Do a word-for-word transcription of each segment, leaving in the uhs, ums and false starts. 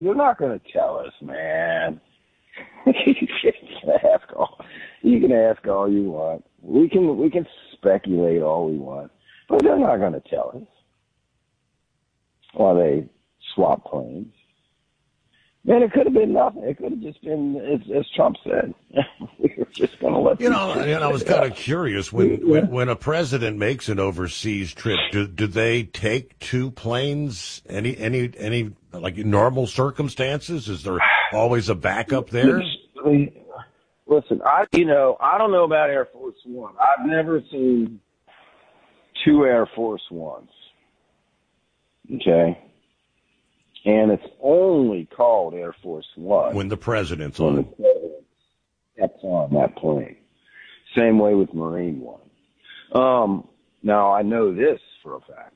You're not going to tell us, man. you can ask all. You can ask all you want. We can we can speculate all we want, but they're not going to tell us while they swap planes. Man, it could have been nothing. It could have just been, as, as Trump said, we were just going to let you know. And I was kind of curious when, yeah. when when a president makes an overseas trip, do do they take two planes? Any any any like normal circumstances? Is there always a backup there? Listen, I you know I don't know about Air Force One. I've never seen two Air Force Ones. Okay. And it's only called Air Force One when the president's on. When the president steps on that plane. Same way with Marine One. Um, now, I know this for a fact.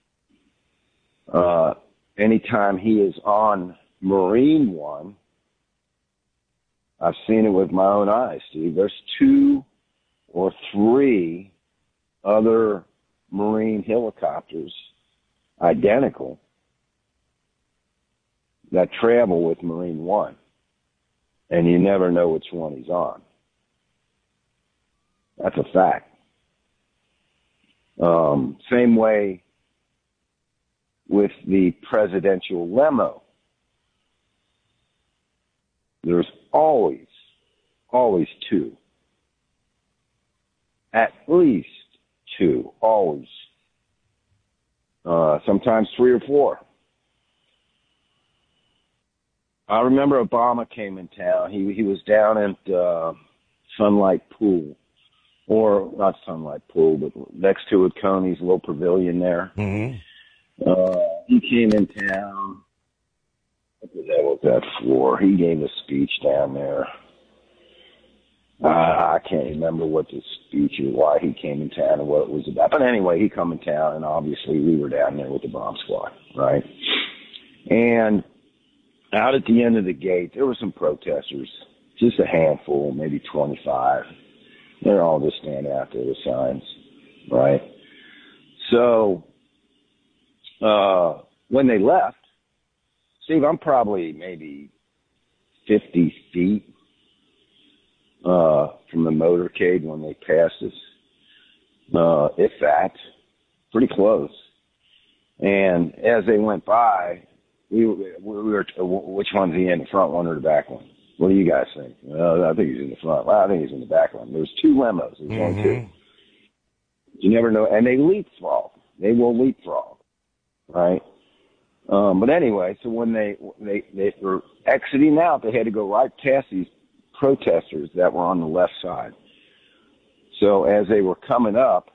Uh, anytime he is on Marine One, I've seen it with my own eyes, Steve. There's two or three other Marine helicopters identical that travel with Marine One, and you never know which one he's on. That's a fact. Um, same way with the presidential limo. There's always, always two. At least two, always. Uh, sometimes three or four. I remember Obama came in town. He he was down at uh, Sunlight Pool, or not Sunlight Pool, but next to it, Coney's little pavilion there. Mm-hmm. Uh, he came in town. What the hell was that for? He gave a speech down there. Uh, I can't remember what the speech is, why he came in town and what it was about. But anyway, he come in town, and obviously we were down there with the bomb squad, right? And out at the end of the gate, there were some protesters, just a handful, maybe twenty-five. They're all just standing out there with signs, right? So uh, when they left, Steve, I'm probably maybe fifty feet uh, from the motorcade when they passed us, uh, if that, pretty close. And as they went by, We, we were, which one's he in, the front one or the back one? What do you guys think? Well, I think he's in the front. Well, I think he's in the back one. There's two limos. There's mm-hmm. one, two. You never know. And they leapfrog. They will leapfrog, right? Um, but anyway, so when they, they, they were exiting out, they had to go right past these protesters that were on the left side. So as they were coming up,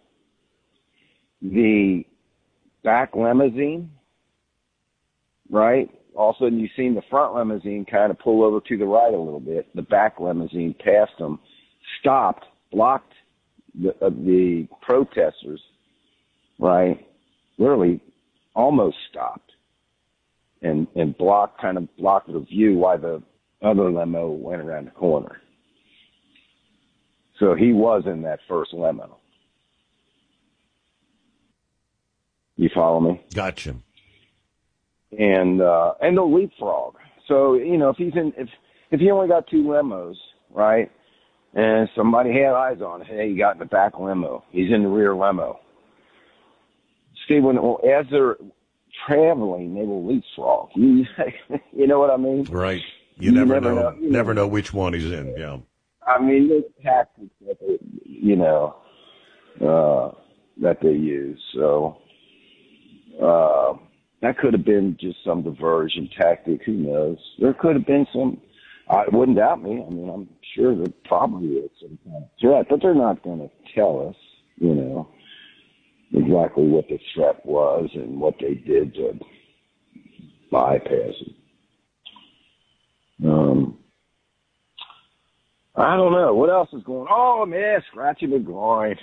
the back limousine, right? All of a sudden, you seen the front limousine kind of pull over to the right a little bit. The back limousine passed them, stopped, blocked the, uh, the protesters, right? Literally almost stopped and, and blocked, kind of blocked the view while the other limo went around the corner. So he was in that first limo. You follow me? Gotcha. And uh, and they'll leapfrog. So you know, if he's in, if if he only got two limos, right, and somebody had eyes on, hey, he got in the back limo. He's in the rear limo. Steve, when as they're traveling, they will leapfrog. You, you know what I mean? Right. You, you never, never know. know you never know. know which one he's in. Yeah. I mean, there's tactics that they, you know, uh, that they use. So. Uh, That could have been just some diversion tactic. Who knows? There could have been some. I wouldn't doubt me. I mean, I'm sure there probably is some kind of threat, but they're not going to tell us, you know, exactly what the threat was and what they did to bypass it. Um, I don't know. What else is going on? Oh, man, Scratchy McGloin.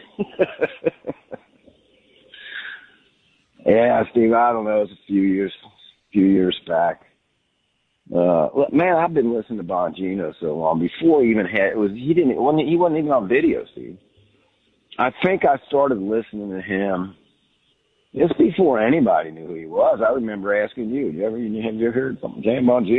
Yeah, Steve, I don't know. It was a few years, few years back. Uh, man, I've been listening to Bongino so long. Before he even had, it was, he didn't, it wasn't, he wasn't even on video, Steve. I think I started listening to him It's before anybody knew who he was. I remember asking you, "Have you ever, have you ever heard something Jam on